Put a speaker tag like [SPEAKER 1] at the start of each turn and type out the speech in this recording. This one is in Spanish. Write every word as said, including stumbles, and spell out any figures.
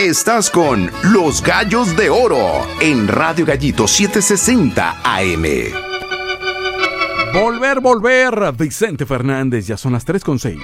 [SPEAKER 1] Estás con Los Gallos de Oro en Radio Gallito setecientos sesenta A M.
[SPEAKER 2] Volver, volver, Vicente Fernández, ya son las tres con seis.